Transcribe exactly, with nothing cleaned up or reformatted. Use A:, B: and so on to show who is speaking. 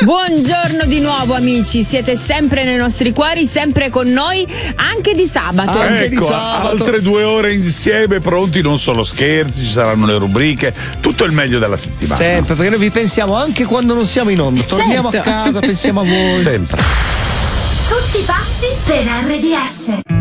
A: Buongiorno di nuovo amici, siete sempre nei nostri cuori, sempre con noi, anche di sabato.
B: Anche
A: ecco,
B: di sabato. Altre due ore insieme, pronti, non solo scherzi, ci saranno le rubriche, tutto il meglio della settimana.
C: Sempre, perché noi vi pensiamo anche quando non siamo in onda. Torniamo
A: Certo.
C: a casa, pensiamo a voi.
B: Sempre.
D: Tutti pazzi per R D S.